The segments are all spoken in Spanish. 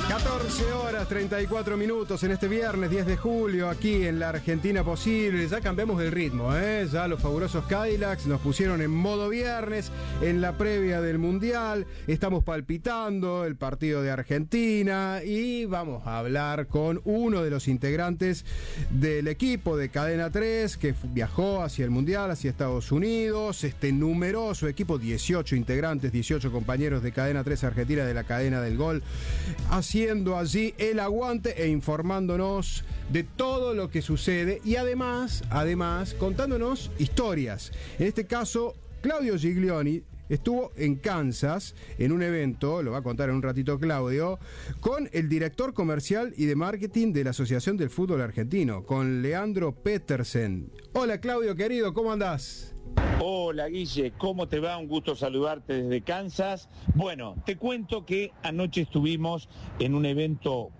14 horas 34 minutos en este viernes 10 de julio aquí en la Argentina Posible. Ya cambiamos el ritmo, ya los fabulosos Cadillacs nos pusieron en modo viernes en la previa del Mundial. Estamos palpitando el partido de Argentina y vamos a hablar con uno de los integrantes del equipo de Cadena 3 que viajó hacia el Mundial, hacia Estados Unidos. Este numeroso equipo, 18 integrantes, 18 compañeros de Cadena 3 Argentina, de la cadena del gol, haciendo allí el aguante e informándonos de todo lo que sucede y además contándonos historias. En este caso, Claudio Giglioni estuvo en Kansas en un evento, lo va a contar en un ratito Claudio, con el director comercial y de marketing de la Asociación del Fútbol Argentino, con Leandro Petersen. Hola Claudio, querido, ¿cómo andás? Hola Guille, ¿cómo te va? Un gusto saludarte desde Kansas. Bueno, te cuento que anoche estuvimos en un evento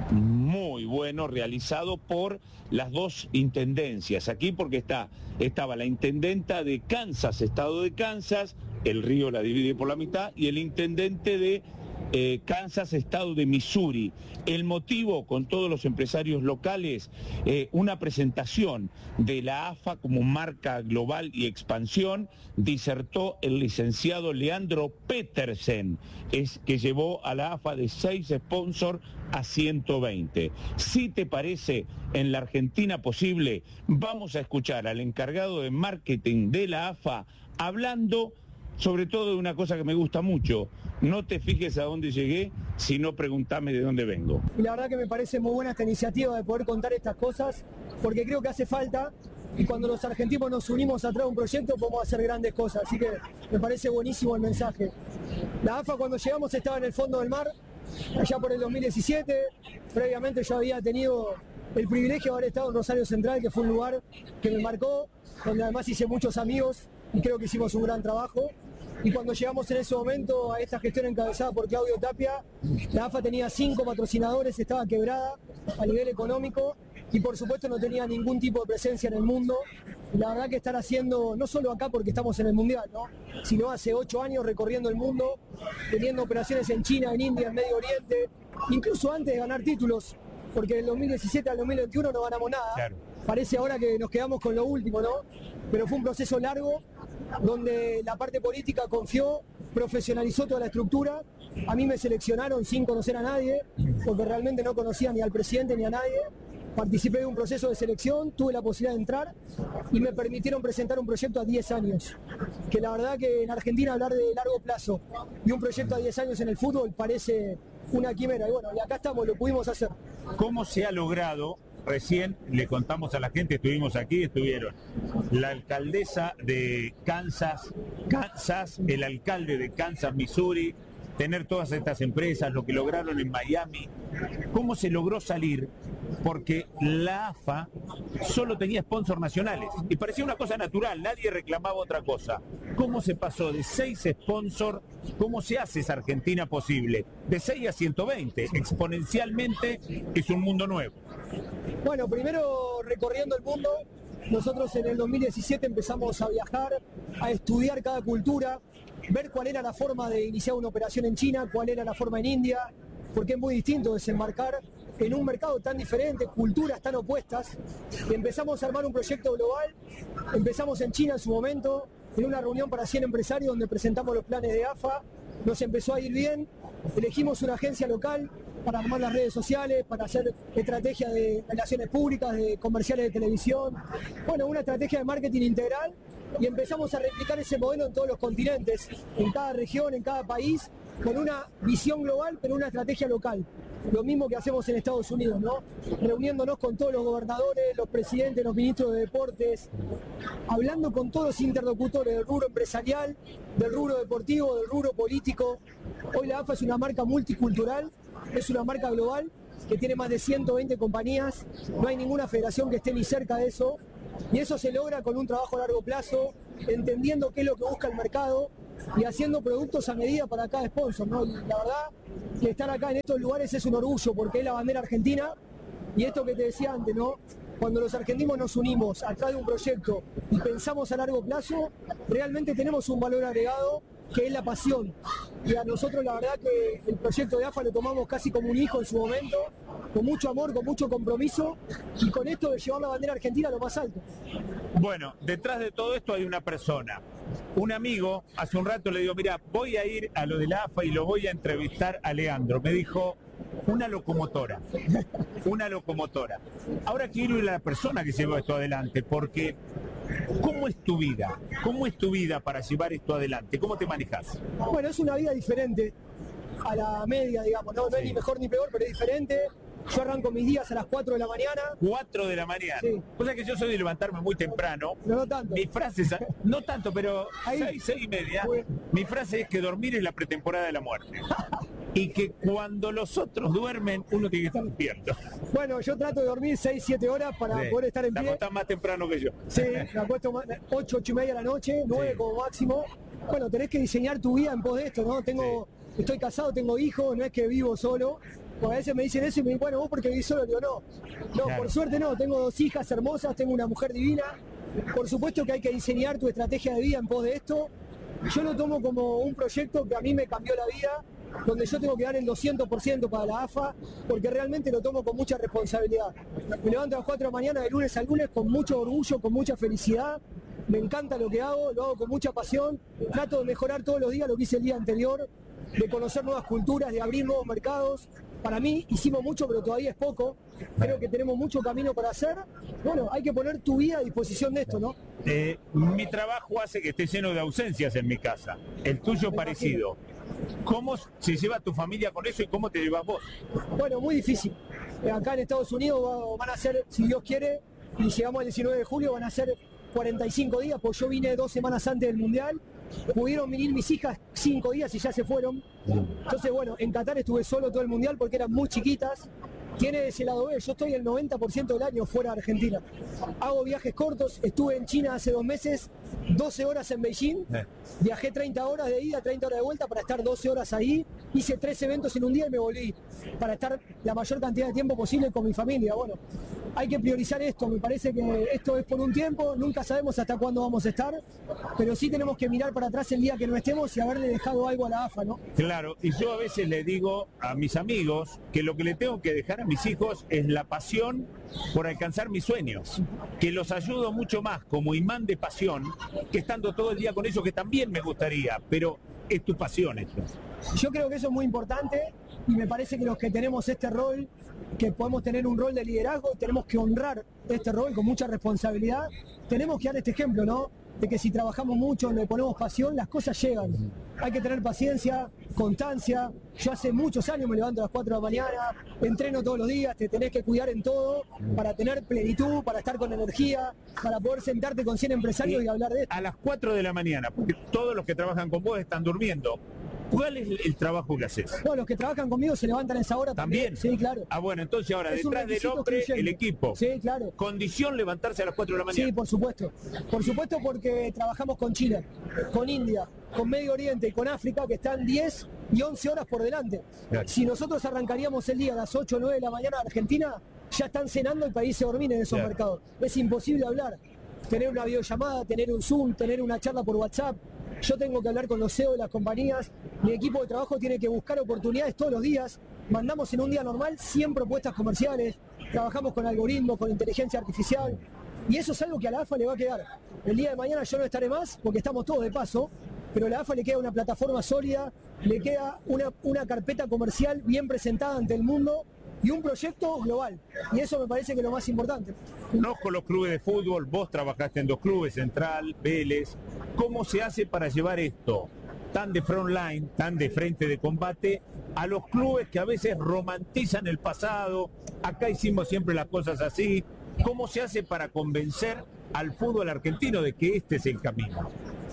muy bueno realizado por las dos intendencias aquí, porque estaba la intendenta de Kansas, estado de Kansas, el río la divide por la mitad, y el intendente de Kansas, estado de Missouri. El motivo, con todos los empresarios locales, una presentación de la AFA como marca global y expansión. Disertó el licenciado Leandro Petersen, que llevó a la AFA de 6 sponsors a 120. Si te parece, en la Argentina Posible vamos a escuchar al encargado de marketing de la AFA hablando sobre todo de una cosa que me gusta mucho: no te fijes a dónde llegué, sino preguntame de dónde vengo. Y la verdad que me parece muy buena esta iniciativa de poder contar estas cosas, porque creo que hace falta, y cuando los argentinos nos unimos atrás de un proyecto podemos hacer grandes cosas, así que me parece buenísimo el mensaje. La AFA, cuando llegamos, estaba en el fondo del mar, allá por el 2017, previamente yo había tenido el privilegio de haber estado en Rosario Central, que fue un lugar que me marcó, donde además hice muchos amigos y creo que hicimos un gran trabajo. Y cuando llegamos en ese momento a esta gestión encabezada por Claudio Tapia, la AFA tenía 5 patrocinadores, estaba quebrada a nivel económico y por supuesto no tenía ningún tipo de presencia en el mundo. Y la verdad que estar haciendo, no solo acá porque estamos en el Mundial, ¿no?, sino hace 8 años recorriendo el mundo, teniendo operaciones en China, en India, en Medio Oriente, incluso antes de ganar títulos, porque del 2017 al 2021 no ganamos nada. Claro. Parece ahora que nos quedamos con lo último, ¿no? Pero fue un proceso largo donde la parte política confió, profesionalizó toda la estructura. A mí me seleccionaron sin conocer a nadie, porque realmente no conocía ni al presidente ni a nadie. Participé de un proceso de selección, tuve la posibilidad de entrar y me permitieron presentar un proyecto a 10 años. Que la verdad que en Argentina hablar de largo plazo y un proyecto a 10 años en el fútbol parece una quimera. Y bueno, y acá estamos, lo pudimos hacer. ¿Cómo se ha logrado? Recién le contamos a la gente, estuvimos aquí, estuvieron la alcaldesa de Kansas, el alcalde de Kansas, Missouri, tener todas estas empresas, lo que lograron en Miami. ¿Cómo se logró salir? Porque la AFA solo tenía sponsors nacionales y parecía una cosa natural, nadie reclamaba otra cosa. ¿Cómo se pasó de 6 sponsors? ¿Cómo se hace esa Argentina Posible? De 6 a 120, exponencialmente es un mundo nuevo. Bueno, primero recorriendo el mundo, nosotros en el 2017 empezamos a viajar, a estudiar cada cultura, ver cuál era la forma de iniciar una operación en China, cuál era la forma en India, porque es muy distinto desembarcar en un mercado tan diferente, culturas tan opuestas, y empezamos a armar un proyecto global. Empezamos en China en su momento, en una reunión para 100 empresarios donde presentamos los planes de AFA, nos empezó a ir bien, elegimos una agencia local para armar las redes sociales, para hacer estrategias de relaciones públicas, de comerciales de televisión, bueno, una estrategia de marketing integral, y empezamos a replicar ese modelo en todos los continentes, en cada región, en cada país, con una visión global, pero una estrategia local. Lo mismo que hacemos en Estados Unidos, ¿no? Reuniéndonos con todos los gobernadores, los presidentes, los ministros de deportes, hablando con todos los interlocutores del rubro empresarial, del rubro deportivo, del rubro político. Hoy la AFA es una marca multicultural, es una marca global que tiene más de 120 compañías, no hay ninguna federación que esté ni cerca de eso, y eso se logra con un trabajo a largo plazo, entendiendo qué es lo que busca el mercado y haciendo productos a medida para cada sponsor, ¿no? Y la verdad que estar acá en estos lugares es un orgullo porque es la bandera argentina, y esto que te decía antes, ¿no? Cuando los argentinos nos unimos atrás de un proyecto y pensamos a largo plazo, realmente tenemos un valor agregado que es la pasión. Y a nosotros la verdad que el proyecto de AFA lo tomamos casi como un hijo en su momento, con mucho amor, con mucho compromiso, y con esto de llevar la bandera argentina a lo más alto. Bueno, detrás de todo esto hay una persona. Un amigo, hace un rato le digo, mira, voy a ir a lo de la AFA y lo voy a entrevistar a Leandro. Me dijo, una locomotora, una locomotora. Ahora quiero ir a la persona que llevó esto adelante, porque ¿cómo es tu vida? ¿Cómo es tu vida para llevar esto adelante? ¿Cómo te manejas? Bueno, es una vida diferente a la media, digamos, no es ni mejor ni peor, pero es diferente. Yo arranco mis días a las 4 de la mañana. 4 de la mañana. Sí. O sea que yo soy de levantarme muy temprano. No tanto. Mi frase es, no tanto, pero Ahí. 6 y media. Bueno. Mi frase es que dormir es la pretemporada de la muerte. Y que cuando los otros duermen, uno tiene que estar despierto. Bueno, yo trato de dormir 6, 7 horas para Sí. poder estar en Te pie. acostás más temprano que yo. Sí, me acuesto 8, 8 y media de la noche, 9 Sí. como máximo. Bueno, tenés que diseñar tu vida en pos de esto, ¿no? Estoy casado, tengo hijos, no es que vivo solo. Porque a veces me dicen eso y me dicen, bueno, vos porque vivís solo, digo, no. No, Claro. por suerte no, tengo 2 hijas hermosas, tengo una mujer divina. Por supuesto que hay que diseñar tu estrategia de vida en pos de esto. Yo lo tomo como un proyecto que a mí me cambió la vida, donde yo tengo que dar el 200% para la AFA, porque realmente lo tomo con mucha responsabilidad. Me levanto a las 4 de la mañana de lunes a lunes con mucho orgullo, con mucha felicidad. Me encanta lo que hago, lo hago con mucha pasión. Trato de mejorar todos los días lo que hice el día anterior, de conocer nuevas culturas, de abrir nuevos mercados. Para mí hicimos mucho, pero todavía es poco. Creo que tenemos mucho camino para hacer. Bueno, hay que poner tu vida a disposición de esto, ¿no? Mi trabajo hace que esté lleno de ausencias en mi casa. El tuyo Me parecido. ¿Cómo se lleva tu familia con eso y cómo te llevas vos? Bueno, muy difícil. Acá en Estados Unidos van a ser, si Dios quiere, y llegamos al 19 de julio, van a ser 45 días, pues yo vine 2 semanas antes del Mundial. Pudieron venir mis hijas 5 días y ya se fueron. Entonces, bueno, en Qatar estuve solo todo el Mundial porque eran muy chiquitas. Tiene ese lado B, yo estoy el 90% del año fuera de Argentina. Hago viajes cortos, estuve en China hace 2 meses, 12 horas en Beijing, viajé 30 horas de ida, 30 horas de vuelta para estar 12 horas ahí, hice 3 eventos en un día y me volví, para estar la mayor cantidad de tiempo posible con mi familia. Bueno, hay que priorizar esto, me parece que esto es por un tiempo, nunca sabemos hasta cuándo vamos a estar, pero sí tenemos que mirar para atrás el día que no estemos y haberle dejado algo a la AFA, ¿no? Claro, y yo a veces le digo a mis amigos que lo que le tengo que dejar a mis hijos es la pasión por alcanzar mis sueños, que los ayudo mucho más como imán de pasión que estando todo el día con ellos, que también me gustaría, pero es tu pasión eso. Yo creo que eso es muy importante y me parece que los que tenemos este rol, que podemos tener un rol de liderazgo, tenemos que honrar este rol con mucha responsabilidad, tenemos que dar este ejemplo, ¿no? De que si trabajamos mucho, le ponemos pasión, las cosas llegan. Hay que tener paciencia, constancia. Yo hace muchos años me levanto a las 4 de la mañana, entreno todos los días, te tenés que cuidar en todo para tener plenitud, para estar con energía, para poder sentarte con 100 empresarios y hablar de esto. A las 4 de la mañana, porque todos los que trabajan con vos están durmiendo. ¿Cuál es el trabajo que haces? No, los que trabajan conmigo se levantan a esa hora ¿También? Sí, claro. Ah, bueno, entonces ahora, Es un detrás del requisito hombre, excluyente. el equipo. Sí, claro. Condición levantarse a las 4 de la mañana. Sí, por supuesto. Por supuesto porque trabajamos con China, con India, con Medio Oriente y con África, que están 10 y 11 horas por delante. Claro. Si nosotros arrancaríamos el día a las 8 o 9 de la mañana en Argentina, ya están cenando y país se dormir en esos Claro. mercados. Es imposible hablar. Tener una videollamada, tener un Zoom, tener una charla por WhatsApp. Yo tengo que hablar con los CEO de las compañías. Mi equipo de trabajo tiene que buscar oportunidades todos los días. Mandamos en un día normal 100 propuestas comerciales. Trabajamos con algoritmos, con inteligencia artificial. Y eso es algo que a la AFA le va a quedar. El día de mañana yo no estaré más porque estamos todos de paso. Pero a la AFA le queda una plataforma sólida, le queda una carpeta comercial bien presentada ante el mundo y un proyecto global. Y eso me parece que es lo más importante. Conozco los clubes de fútbol, vos trabajaste en 2 clubes, Central, Vélez. ¿Cómo se hace para llevar esto tan de frontline, tan de frente de combate, a los clubes que a veces romantizan el pasado? Acá hicimos siempre las cosas así. ¿Cómo se hace para convencer al fútbol argentino de que este es el camino?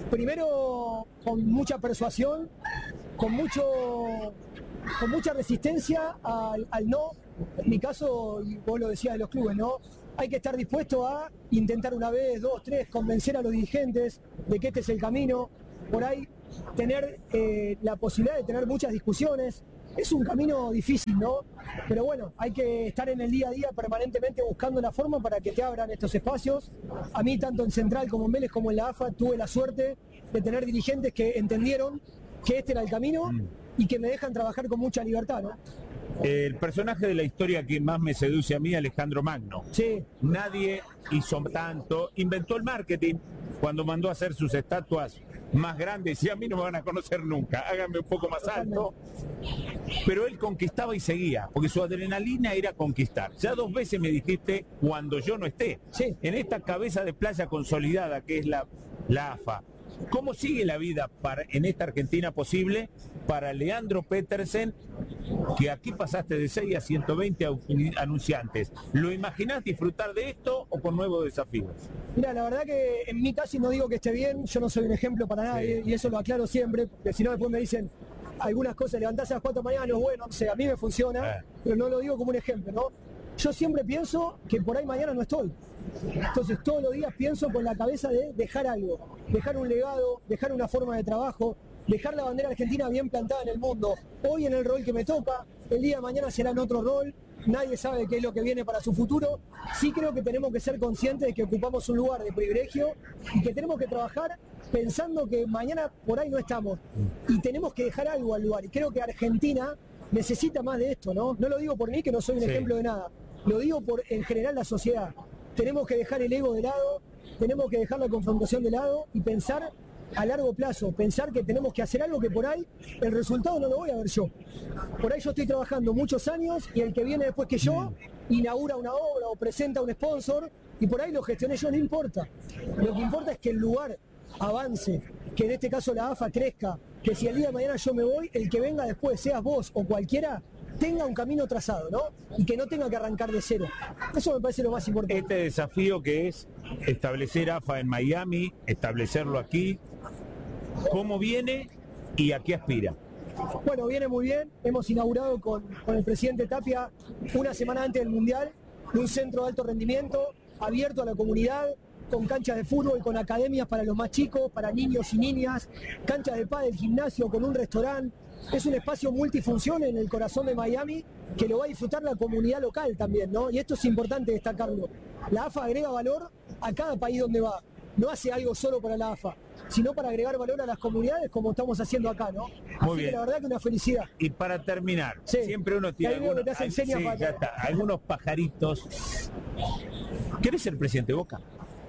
Primero, con mucha persuasión, con mucha resistencia al no. En mi caso, y vos lo decías de los clubes, ¿no? Hay que estar dispuesto a intentar una vez, 2, 3, convencer a los dirigentes de que este es el camino. Por ahí, tener la posibilidad de tener muchas discusiones. Es un camino difícil, ¿no? Pero bueno, hay que estar en el día a día permanentemente buscando la forma para que te abran estos espacios. A mí, tanto en Central como en Vélez como en la AFA, tuve la suerte de tener dirigentes que entendieron que este era el camino y que me dejan trabajar con mucha libertad, ¿no? El personaje de la historia que más me seduce a mí, Alejandro Magno. Sí. Nadie hizo tanto, inventó el marketing cuando mandó a hacer sus estatuas más grandes, y a mí no me van a conocer nunca, háganme un poco más alto. Pero él conquistaba y seguía, porque su adrenalina era conquistar. Ya 2 veces me dijiste, cuando yo no esté, Sí. en esta cabeza de playa consolidada que es la AFA, ¿cómo sigue la vida en esta Argentina posible para Leandro Petersen, que aquí pasaste de 6 a 120 anunciantes? ¿Lo imaginás disfrutar de esto o con nuevos desafíos? Mira, la verdad que en mi caso no digo que esté bien, yo no soy un ejemplo para nadie, y eso lo aclaro siempre, porque si no después me dicen algunas cosas, levantarse a las 4 de la mañana no es bueno, no sé, a mí me funciona, pero no lo digo como un ejemplo, ¿no? Yo siempre pienso que por ahí mañana no estoy. Entonces todos los días pienso con la cabeza de dejar algo, dejar un legado, dejar una forma de trabajo, dejar la bandera argentina bien plantada en el mundo. Hoy en el rol que me toca, el día de mañana será en otro rol, nadie sabe qué es lo que viene para su futuro. Sí creo que tenemos que ser conscientes de que ocupamos un lugar de privilegio y que tenemos que trabajar pensando que mañana por ahí no estamos y tenemos que dejar algo al lugar. Y creo que Argentina necesita más de esto, ¿no? No lo digo por mí, que no soy un ejemplo de nada, lo digo por en general la sociedad. Tenemos que dejar el ego de lado, tenemos que dejar la confrontación de lado y pensar a largo plazo, pensar que tenemos que hacer algo que por ahí el resultado no lo voy a ver yo. Por ahí yo estoy trabajando muchos años y el que viene después que yo inaugura una obra o presenta un sponsor y por ahí lo gestioné yo, no importa. Lo que importa es que el lugar avance, que en este caso la AFA crezca, que si el día de mañana yo me voy, el que venga después, seas vos o cualquiera, tenga un camino trazado, ¿no? Y que no tenga que arrancar de cero. Eso me parece lo más importante. Este desafío que es establecer AFA en Miami, establecerlo aquí, ¿cómo viene y a qué aspira? Bueno, viene muy bien. Hemos inaugurado con el presidente Tapia una semana antes del Mundial un centro de alto rendimiento abierto a la comunidad, con canchas de fútbol, con academias para los más chicos, para niños y niñas, canchas de pádel, gimnasio, con un restaurante. Es un espacio multifunción en el corazón de Miami que lo va a disfrutar la comunidad local también, ¿no? Y esto es importante destacarlo. La AFA agrega valor a cada país donde va. No hace algo solo para la AFA, sino para agregar valor a las comunidades como estamos haciendo acá, ¿no? Así que la verdad que una felicidad. Y para terminar, siempre uno tiene algunos pajaritos. ¿Querés ser presidente de Boca?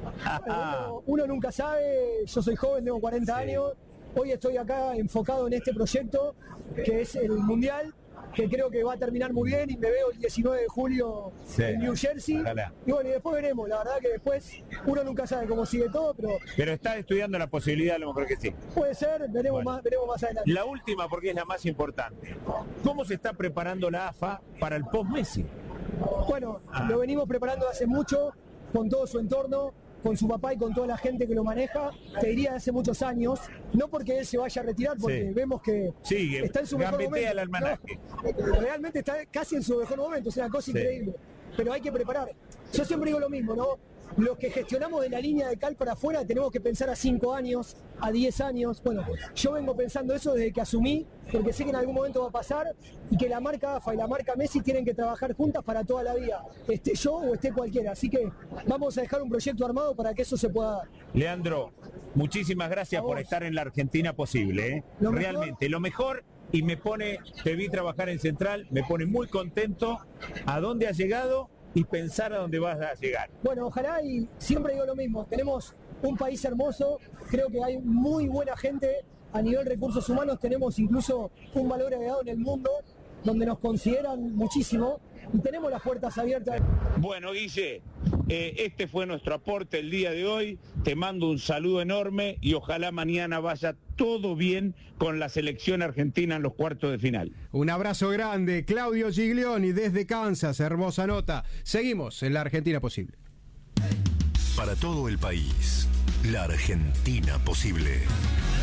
Uno nunca sabe, yo soy joven, tengo 40 años, hoy estoy acá enfocado en este proyecto que es el Mundial, que creo que va a terminar muy bien y me veo el 19 de julio en New Jersey. Ojalá. Y bueno, y después veremos, la verdad que después uno nunca sabe cómo sigue todo, pero estás estudiando la posibilidad, a lo mejor que sí. Puede ser, veremos más adelante. La última, porque es la más importante. ¿Cómo se está preparando la AFA para el post-Messi? Bueno, lo venimos preparando hace mucho, con todo su entorno, con su papá y con toda la gente que lo maneja, te diría hace muchos años, no porque él se vaya a retirar, porque vemos que está en su mejor momento. El almanaque. No, realmente está casi en su mejor momento, es una cosa increíble, pero hay que preparar. Yo siempre digo lo mismo, ¿no? Los que gestionamos de la línea de cal para afuera tenemos que pensar a 5 años, a 10 años. Bueno, yo vengo pensando eso desde que asumí, porque sé que en algún momento va a pasar y que la marca AFA y la marca Messi tienen que trabajar juntas para toda la vida, esté yo o esté cualquiera. Así que vamos a dejar un proyecto armado para que eso se pueda dar. Leandro, muchísimas gracias por estar en la Argentina posible, ¿eh? Realmente, lo mejor, y te vi trabajar en Central, me pone muy contento. ¿A dónde has llegado? Y pensar a dónde vas a llegar. Bueno, ojalá, y siempre digo lo mismo, tenemos un país hermoso, creo que hay muy buena gente a nivel recursos humanos, tenemos incluso un valor agregado en el mundo, donde nos consideran muchísimo y tenemos las puertas abiertas. Bueno, Guille, este fue nuestro aporte el día de hoy, te mando un saludo enorme y ojalá mañana vaya todo bien con la selección argentina en los cuartos de final. Un abrazo grande, Claudio Giglioni desde Kansas, hermosa nota. Seguimos en la Argentina Posible. Para todo el país, la Argentina Posible.